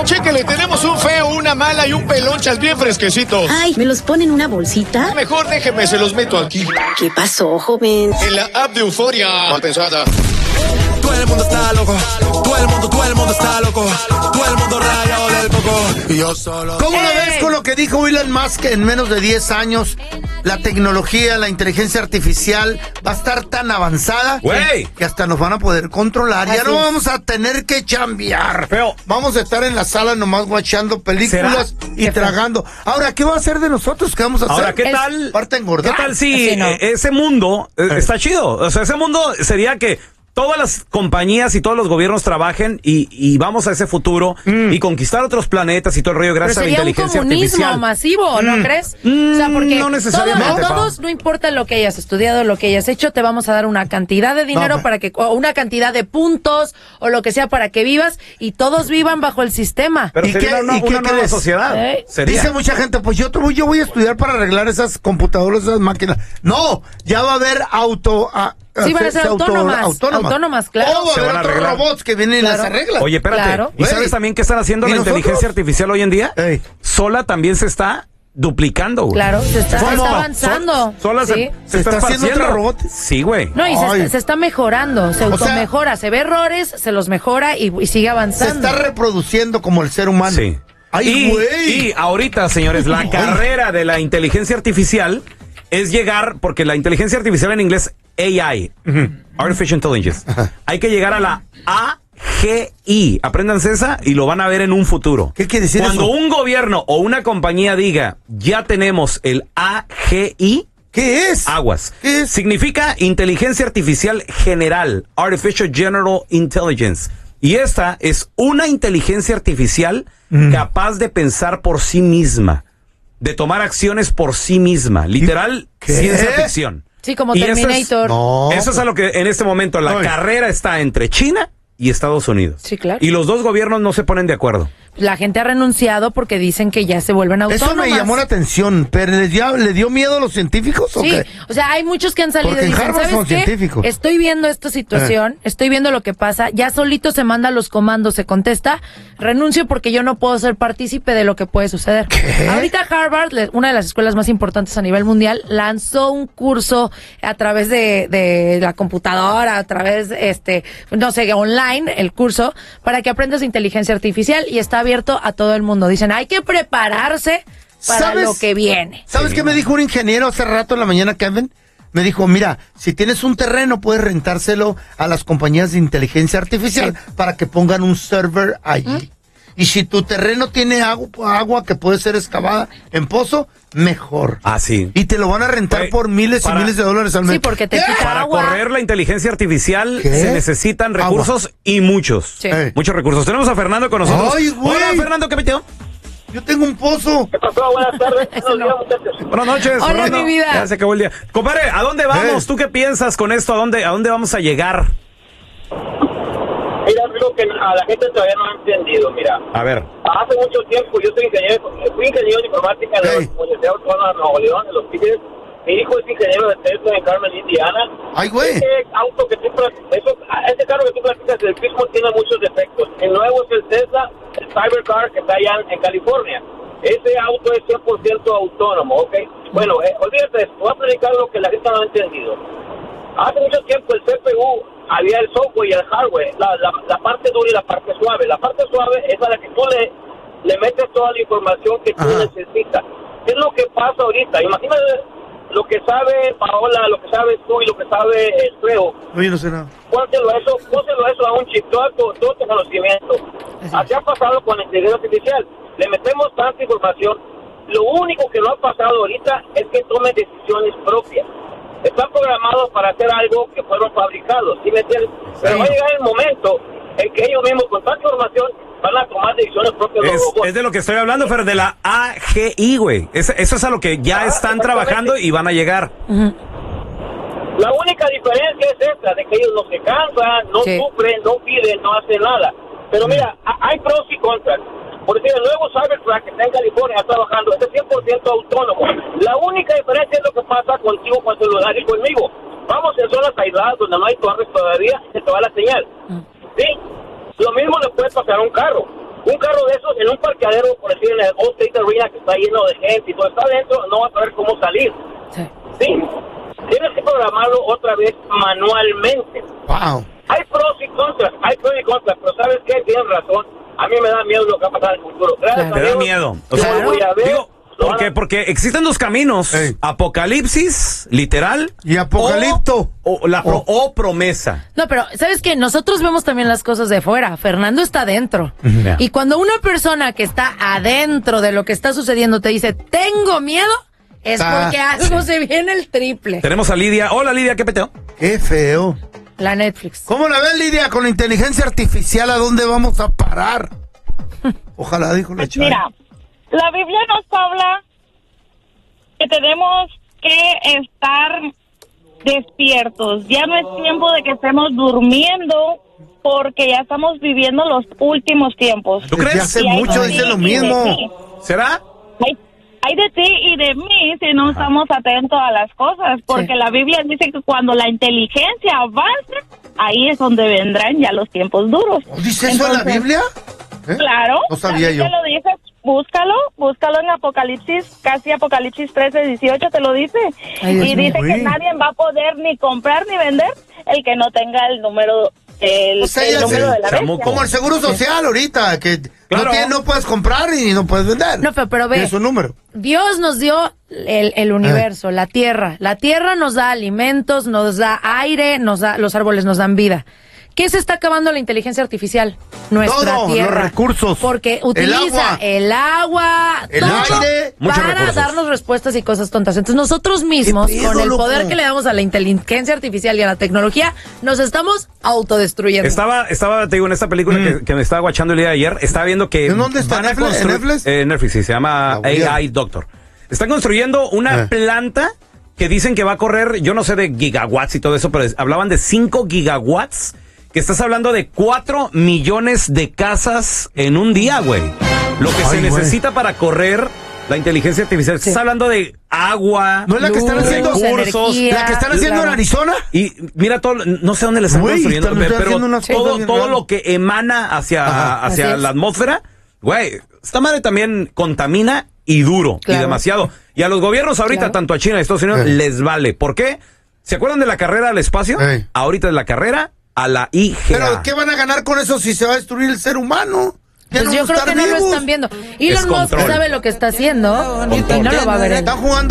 Chéquele, tenemos un feo, una mala y un pelonchas bien fresquecitos. Ay, ¿me los pone en una bolsita? Mejor déjeme, se los meto aquí. ¿Qué pasó, joven? En la app de Euforia. Mal pensada. Todo el mundo está loco. Todo el mundo está loco. Todo el mundo rayado del coco. Y yo solo. ¿Cómo lo ves con lo que dijo Elon Musk? En menos de 10 años, la tecnología, la inteligencia artificial va a estar tan avanzada que hasta nos van a poder controlar. Ya no vamos a tener que chambear. Pero vamos a estar en la sala nomás guachando películas y tragando. Ahora, ¿qué va a hacer de nosotros? ¿Qué vamos a hacer? Ahora, ¿qué tal? Parte engordar. ¿Qué tal si ese mundo está chido? O sea, ese mundo sería que todas las compañías y todos los gobiernos trabajen y vamos a ese futuro y conquistar otros planetas y todo el rollo gracias a la inteligencia artificial. Un comunismo masivo, ¿no crees? O sea, porque no necesariamente, todos, no importa lo que hayas estudiado, lo que hayas hecho, te vamos a dar una cantidad de dinero o una cantidad de puntos o lo que sea para que vivas y todos vivan bajo el sistema. Pero sería una nueva sociedad. Dice mucha gente, pues yo voy a estudiar para arreglar esas computadoras, esas máquinas. No, ya va a haber sí, van a ser autónomas, claro. O va a haber otros robots que vienen y las arreglan. Oye, espérate. Claro. ¿Y sabes también qué están haciendo la inteligencia artificial hoy en día? Sola también se está duplicando, güey. Claro, se está avanzando. Sola ¿sí? se está haciendo otro robot. Sí, güey. No, y se está mejorando, se automejora, se ve errores, se los mejora y sigue avanzando. Se está reproduciendo como el ser humano. Sí. Y ahorita, señores, la carrera de la inteligencia artificial es llegar, porque la inteligencia artificial en inglés AI, Artificial Intelligence. Hay que llegar a la AGI. Apréndanse esa y lo van a ver en un futuro. ¿Qué quiere decir Cuando eso? un gobierno o una compañía diga, ya tenemos el AGI. ¿Qué es? Aguas. ¿Qué es? Significa Inteligencia Artificial General, Artificial General Intelligence. Y esta es una inteligencia artificial capaz de pensar por sí misma, de tomar acciones por sí misma. Literal, ciencia ficción. Sí, como Terminator. Eso es a lo que en este momento la carrera está entre China y Estados Unidos. Sí, claro. Y los dos gobiernos no se ponen de acuerdo. La gente ha renunciado porque dicen que ya se vuelven autónomas. Eso me llamó la atención, pero ¿le dio miedo a los científicos o qué? O sea, hay muchos que han salido y dicen, ¿sabes qué? Científicos. Estoy viendo esta situación, estoy viendo lo que pasa, ya solito se manda los comandos, se contesta, renuncio porque yo no puedo ser partícipe de lo que puede suceder. ¿Qué? Ahorita Harvard, una de las escuelas más importantes a nivel mundial, lanzó un curso a través de la computadora, a través, online, el curso, para que aprendas inteligencia artificial y está abierto a todo el mundo. Dicen, hay que prepararse para lo que viene. ¿Sabes qué me dijo un ingeniero hace rato en la mañana, Kevin? Me dijo, mira, si tienes un terreno, puedes rentárselo a las compañías de inteligencia artificial para que pongan un server allí. Y si tu terreno tiene agua que puede ser excavada en pozo, mejor. Ah, sí. Y te lo van a rentar por miles y miles de dólares al mes. Sí, porque te quita Para agua. correr la inteligencia artificial se necesitan recursos y muchos. Sí. Muchos recursos. Tenemos a Fernando con nosotros. ¡Ay, güey! Hola, Fernando, ¿qué metió? Yo tengo un pozo. ¿Qué pasó? Buenas tardes. Buenos días, muchachos. Buenas noches, Hola, Fernando. mi vida. Ya se acabó el día. Compadre, ¿a dónde vamos? ¿Tú qué piensas con esto? ¿A dónde vamos a llegar? Mira, algo que a la gente todavía no ha entendido, mira. A ver. Hace mucho tiempo yo fui ingeniero de informática en la Universidad Autónoma de Nuevo León, en los Tigres. Mi hijo es ingeniero de Tesla en Carmel, Indiana. Ay, güey. Ese carro que tú platicas del Pismo tiene muchos defectos. El nuevo es el Tesla, el Cybercar que está allá en California. Ese auto es 100% autónomo, ¿ok? Bueno, olvídate de esto. Voy a platicar lo que la gente no ha entendido. Hace mucho tiempo el CPU había el software y el hardware, la parte dura y la parte suave. La parte suave es a la que tú le metes toda la información que tú necesitas. ¿Qué es lo que pasa ahorita? Imagínate lo que sabe Paola, lo que sabes tú y lo que sabe Fredo. No, yo no sé nada. Pónselo eso a un chip, todo tu conocimiento. Así ha pasado con la inteligencia artificial. Le metemos tanta información. Lo único que no ha pasado ahorita es que tome decisiones propias. Están programados para hacer algo que fueron fabricados, ¿sí me entiendes? Pero va a llegar el momento en que ellos mismos, con tanta información, van a tomar decisiones propias. Es de lo que estoy hablando, Fer, de la AGI, güey. Eso es a lo que ya están trabajando y van a llegar. La única diferencia es esta, de que ellos no se cansan, no sufren, no piden, no hacen nada. Pero mira, hay pros y contras. Por decir, el nuevo Cybertruck que está en California trabajando, es 100% autónomo. La única diferencia es lo que pasa contigo con el celular y conmigo. Vamos en zonas aisladas donde no hay torres todavía, se te va la señal. ¿Sí? Lo mismo le puede pasar a un carro. Un carro de esos en un parqueadero, por decir, en el Old State Arena, que está lleno de gente y todo está adentro, no vas a saber cómo salir. Sí. Sí, tienes que programarlo otra vez manualmente. Wow. Hay pros y contras, pero ¿sabes qué? Tienes razón. A mí me da miedo lo que va a pasar en el futuro. Gracias Claro. a Me da Dios, miedo. O yo sea, voy a ver. digo, porque existen dos caminos. Ey. Apocalipsis, literal. Y apocalipto. O promesa. No, pero ¿sabes qué? Nosotros vemos también las cosas de fuera. Fernando está adentro. Ya. Y cuando una persona que está adentro de lo que está sucediendo te dice, tengo miedo, es porque algo se viene el triple. Tenemos a Lidia. Hola, Lidia, ¿qué peteo? Qué feo. La Netflix. ¿Cómo la ves, Lidia? Con la inteligencia artificial, ¿a dónde vamos a parar? Ojalá, dijo la Chay. Mira, la Biblia nos habla que tenemos que estar despiertos. Ya no es tiempo de que estemos durmiendo porque ya estamos viviendo los últimos tiempos. ¿Tú Desde crees? hace Y hay mucho de dice ti lo y de mismo. mí. ¿Será? Hay de ti y de mí si no estamos atentos a las cosas, porque Sí. la Biblia dice que cuando la inteligencia avance, ahí es donde vendrán ya los tiempos duros. ¿Dice eso en la Entonces, Biblia? ¿Eh? Claro, No sabía la yo. Biblia lo dice, búscalo en Apocalipsis, casi Apocalipsis 13:18 te lo dice. Ay, Dios y mío. dice que Uy. nadie va a poder ni comprar ni vender el que no tenga el número, O sea, el ya número sé, de la chamuco. bestia. Como el seguro social ahorita, que Claro. no puedes comprar y no puedes vender. No, pero ve. Es un número. Dios nos dio el universo, la tierra. La tierra nos da alimentos, nos da aire, los árboles nos dan vida. ¿Qué se está acabando la inteligencia artificial? Nuestra Todo, tierra. los recursos. Porque utiliza el agua, el todo aire, muchos para recursos. darnos respuestas y cosas tontas. Entonces nosotros mismos, ¿Qué pedo, con el loco? poder que le damos a la inteligencia artificial y a la tecnología, nos estamos autodestruyendo. Estaba, te digo, en esta película que me estaba guachando el día de ayer, estaba viendo que... ¿En dónde está? van a ¿Netflix? ¿En construir- Netflix? Netflix, sí, se llama La voy a- AI Doctor. Están construyendo una planta que dicen que va a correr, yo no sé de gigawatts y todo eso, pero hablaban de 5 gigawatts, que estás hablando de 4 millones de casas en un día, güey. Lo que se Ay, güey. necesita para correr la inteligencia artificial. Estás hablando de agua, ¿No es la que están Luz, haciendo? recursos, energía, ¿La que están haciendo en claro. Arizona? y mira todo, no sé dónde le están Güey, construyendo, están pero haciendo unas cosas todo, bien todo raras. lo que emana hacia Así es. la atmósfera, güey, esta madre también contamina y duro, Claro. y demasiado. Y a los gobiernos ahorita, Claro. tanto a China y a Estados Unidos, les vale. ¿Por qué? ¿Se acuerdan de la carrera al espacio? Ey. Ahorita es la carrera a la IGA. ¿Pero qué van a ganar con eso si se va a destruir el ser humano? Ya Pues no yo vamos a creo que estar no lo vivos. están viendo. Elon Musk control. sabe lo que está haciendo y no lo va a ver él. Están jugando